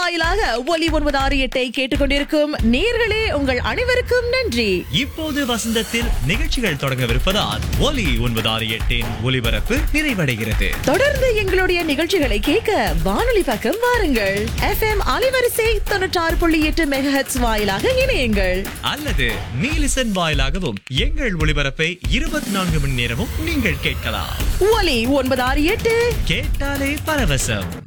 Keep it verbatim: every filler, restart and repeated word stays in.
வாயிலாக ஒலி ஒன்பது ஆறு எட்டை கேட்டுக்கொண்டிருக்கும் நேர்களே உங்கள் அனைவருக்கும் நன்றி. இப்போது வசந்தத்தில் நிகழ்ச்சிகள் தொடங்கவிருப்பதால் ஒலி ஒன்பது ஆறு எட்டின் ஒலிபரப்பு நிறைவடைகிறது. தொடர்ந்து எங்களுடைய நிகழ்ச்சிகளை கேட்க வானொலி பக்கம் வாருங்கள். எஃப்எம் அலைவரிசை தொண்ணூற்றாறு புள்ளி எட்டு மெகாஹெர்ட்ஸ் வாயிலாக இணையுங்கள். அல்லது நீலிசன் வாயிலாகவும் எங்கள் ஒளிபரப்பை இருபத்தி நான்கு மணி நேரமும் நீங்கள் கேட்கலாம். ஒலி ஒன்பது ஆறு எட்டு கேட்டாலே பரவசம்.